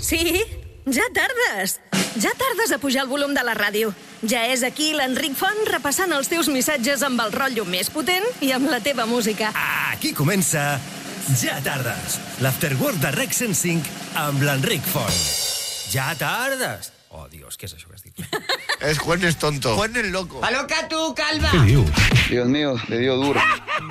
Sí, ja tardes. Ja tardes a pujar el volum de la ràdio. Ja és aquí l'Enric Font repassant els teus missatges amb el rotllo més potent i amb la teva música. Aquí comença Ja tardes, l'Afterwork de Rec 105 amb l'Enric Font. Ja tardes. Oh, Dios, ¿qué es eso que has dicho? Es Juan es tonto. Juan es loco. ¡Pa loca tú, calva! ¿Qué dius? Dios mío, le dio duro.